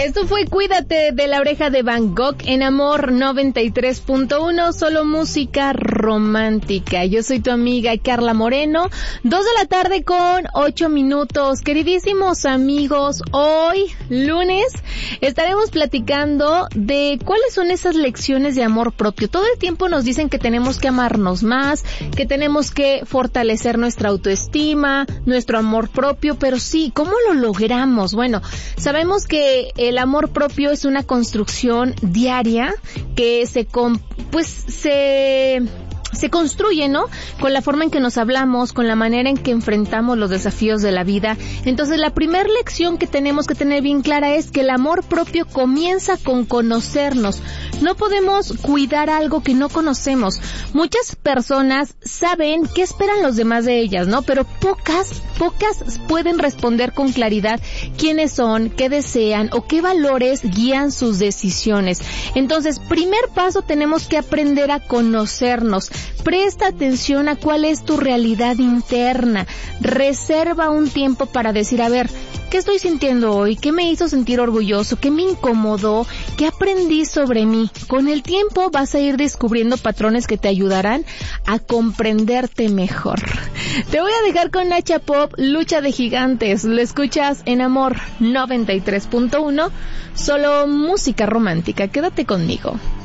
Esto fue Cuídate de La Oreja de Van Gogh en Amor 93.1, solo música romántica. Yo soy tu amiga Carla Moreno, 2:08 p.m. Queridísimos amigos, hoy, lunes, estaremos platicando de cuáles son esas lecciones de amor propio. Todo el tiempo nos dicen que tenemos que amarnos más, que tenemos que fortalecer nuestra autoestima, nuestro amor propio, pero sí, ¿cómo lo logramos? Bueno, sabemos que el amor propio es una construcción diaria que se construye, ¿no? Con la forma en que nos hablamos, con la manera en que enfrentamos los desafíos de la vida. Entonces, la primera lección que tenemos que tener bien clara es que el amor propio comienza con conocernos. No podemos cuidar algo que no conocemos. Muchas personas saben qué esperan los demás de ellas, ¿no? Pero pocas pueden responder con claridad quiénes son, qué desean o qué valores guían sus decisiones. Entonces, primer paso, tenemos que aprender a conocernos. Presta atención a cuál es tu realidad interna. Reserva un tiempo para decir, a ver, ¿qué estoy sintiendo hoy? ¿Qué me hizo sentir orgulloso? ¿Qué me incomodó? ¿Qué aprendí sobre mí? Con el tiempo vas a ir descubriendo patrones que te ayudarán a comprenderte mejor. Te voy a dejar con Nacha Pop, Lucha de Gigantes. Lo escuchas en Amor 93.1, solo música romántica. Quédate conmigo.